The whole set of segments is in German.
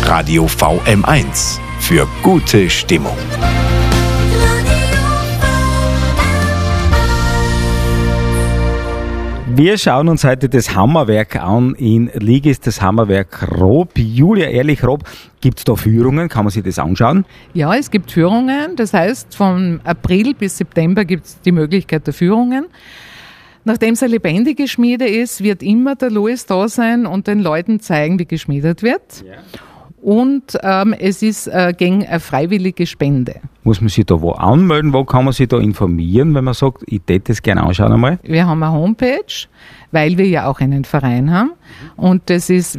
Radio VM1 für gute Stimmung. Wir schauen uns heute das Hammerwerk an in Liegis, das Hammerwerk Rob. Julia, ehrlich, Rob, gibt es da Führungen? Kann man sich das anschauen? Ja, es gibt Führungen. Das heißt, von April bis September gibt es die Möglichkeit der Führungen. Nachdem es eine lebendige Schmiede ist, wird immer der Louis da sein und den Leuten zeigen, wie geschmiedet wird. Ja. Und es ist gegen eine freiwillige Spende. Muss man sich da wo anmelden? Wo kann man sich da informieren, wenn man sagt, ich hätte das gerne anschauen einmal? Wir haben eine Homepage, weil wir ja auch einen Verein haben. Und das ist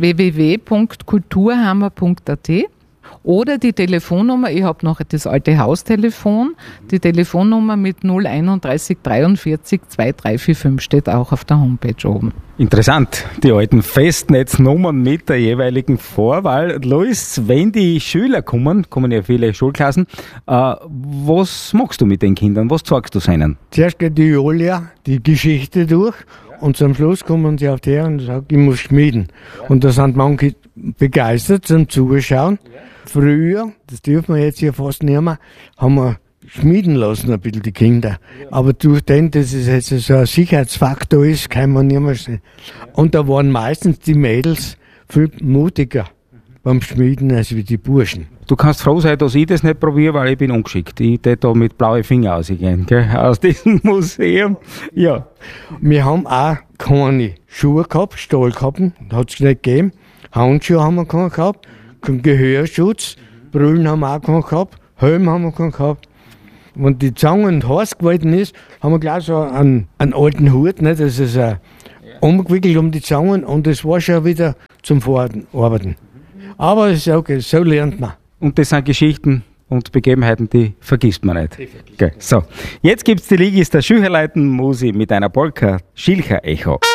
www.kulturhammer.at. Oder die Telefonnummer, ich habe noch das alte Haustelefon, die Telefonnummer mit 031 43 2345 steht auch auf der Homepage oben. Interessant, die alten Festnetznummern mit der jeweiligen Vorwahl. Louis, wenn die Schüler kommen ja viele Schulklassen, was machst du mit den Kindern, was zeigst du ihnen? Zuerst geht die Julia die Geschichte durch und zum Schluss kommen sie auf die und sagen, ich muss schmieden. Und da sind manche begeistert zum Zuschauen. Früher, das dürfen wir jetzt hier fast nicht mehr, haben wir schmieden lassen ein bisschen die Kinder. Aber durch den, dass es jetzt so ein Sicherheitsfaktor ist, kann man nicht mehr sehen. Und da waren meistens die Mädels viel mutiger beim Schmieden als wie die Burschen. Du kannst froh sein, dass ich das nicht probiere, weil ich bin ungeschickt. Ich hätte da mit blauen Fingern rausgehen, aus diesem Museum. Ja. Wir haben auch keine Schuhe gehabt, Stahlkappen, hat es nicht gegeben. Handschuhe haben wir keine gehabt. Gehörschutz, Brüllen haben wir auch keinen gehabt, Helm haben wir keinen gehabt. Wenn die Zange heiß geworden ist, haben wir gleich so einen alten Hut, ne? Das ist umgewickelt um die Zangen und das war schon wieder zum Vorarbeiten. Aber es ist okay, so lernt man. Und das sind Geschichten und Begebenheiten, die vergisst man nicht. Okay, so, jetzt gibt's die Ligis der Schücherleiten Musi mit einer Polka Schilcher Echo.